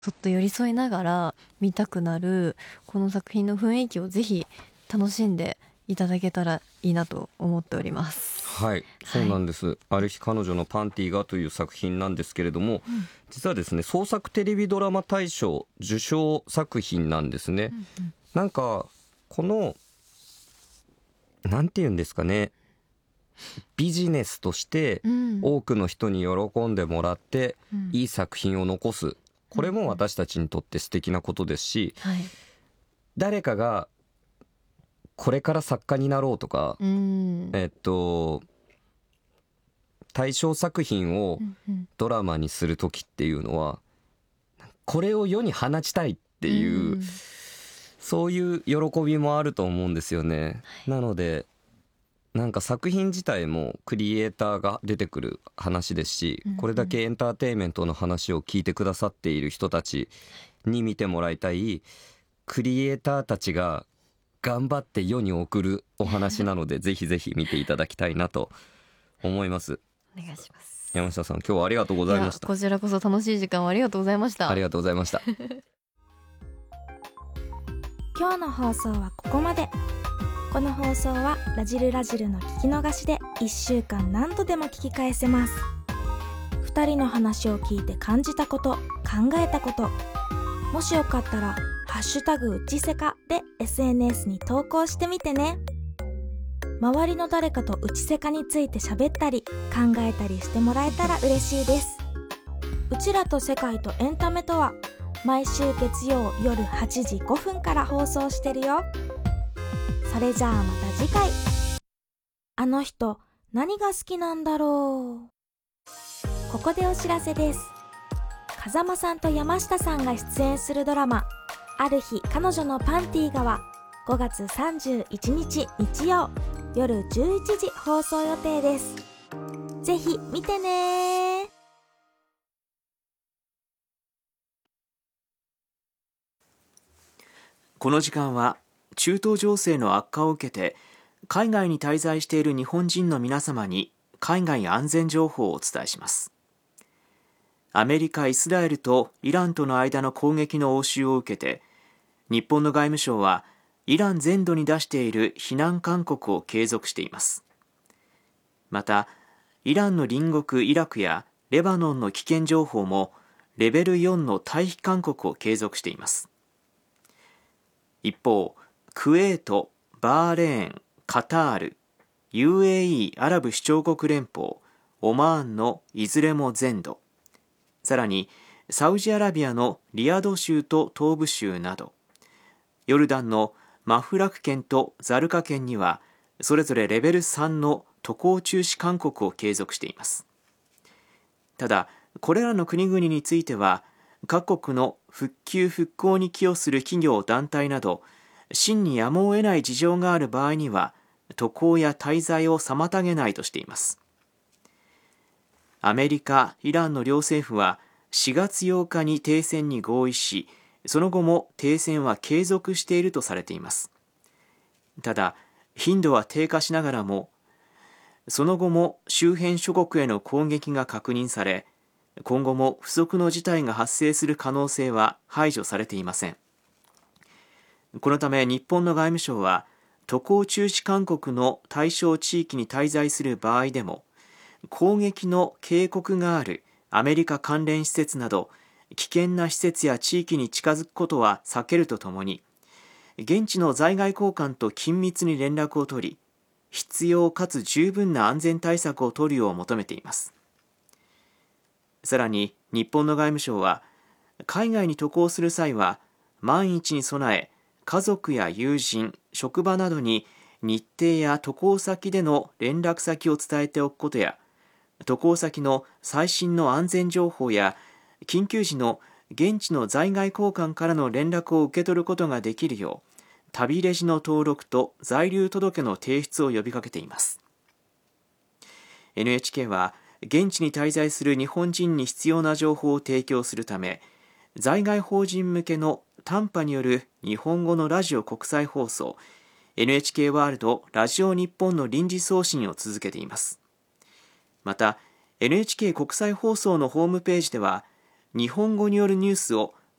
そっと寄り添いながら見たくなるこの作品の雰囲気をぜひ楽しんでいただけたらいいなと思っております。 はい、そうなんです、ある日彼女のパンティがという作品なんですけれども、実はですね、創作テレビドラマ大賞受賞作品なんですね。なんかこのなんていうんですかね、ビジネスとして多くの人に喜んでもらっていい作品を残す、これも私たちにとって素敵なことですし、誰かがこれから作家になろうとか、対象作品をドラマにする時っていうのはこれを世に放ちたいっていう、そういう喜びもあると思うんですよね。なのでなんか作品自体もクリエイターが出てくる話ですし、これだけエンターテインメントの話を聞いてくださっている人たちに見てもらいたいクリエイターたちが頑張って世に送るお話なのでぜひぜひ見ていただきたいなと思います。 お願いします。 山下さん、今日はありがとうございました。 こちらこそ楽しい時間をありがとうございました。 ありがとうございました今日の放送はここまで。この放送はラジルラジルの聞き逃しで1週間何度でも聞き返せます。2人の話を聞いて感じたこと、考えたこと、もしよかったらハッシュタグうちせかで SNS に投稿してみてね。周りの誰かとうちせかについて喋ったり考えたりしてもらえたら嬉しいです。うちらと世界とエンタメとは毎週月曜夜8時5分から放送してるよ。それじゃあまた次回。あの人何が好きなんだろう。ここでお知らせです。風間さんと山下さんが出演するドラマある日彼女のパンティがは5月31日日曜夜11時放送予定です。ぜひ見てね。 この時間は中東情勢の悪化を受けて海外に滞在している日本人の皆様に海外安全情報をお伝えします。アメリカ、イスラエルとイランとの間の攻撃の応酬を受けて日本の外務省はイラン全土に出している避難勧告を継続しています。またイランの隣国イラクやレバノンの危険情報もレベル4の退避勧告を継続しています。一方、クウェート、バーレーン、カタール、UAE アラブ首長国連邦、オマーンのいずれも全土、さらにサウジアラビアのリヤド州と東部州など、ヨルダンのマフラク県とザルカ県にはそれぞれレベル3の渡航中止勧告を継続しています。ただこれらの国々については各国の復旧復興に寄与する企業団体など真にやむを得ない事情がある場合には渡航や滞在を妨げないとしています。アメリカ、イランの両政府は4月8日に停戦に合意し、その後も停戦は継続しているとされています。ただ頻度は低下しながらもその後も周辺諸国への攻撃が確認され、今後も不測の事態が発生する可能性は排除されていません。このため日本の外務省は渡航中止勧告の対象地域に滞在する場合でも攻撃の警告があるアメリカ関連施設など危険な施設や地域に近づくことは避けるとともに、現地の在外公館と緊密に連絡を取り、必要かつ十分な安全対策を取るよう求めています。さらに日本の外務省は海外に渡航する際は万一に備え家族や友人、職場などに日程や渡航先での連絡先を伝えておくことや、渡航先の最新の安全情報や緊急時の現地の在外公館からの連絡を受け取ることができるよう旅レジの登録と在留届の提出を呼びかけています。 NHK は現地に滞在する日本人に必要な情報を提供するため、在外邦人向けの短波による日本語のラジオ国際放送 NHK ワールドラジオ日本の臨時送信を続けています。また NHK 国際放送のホームページでは日本語によるニュースを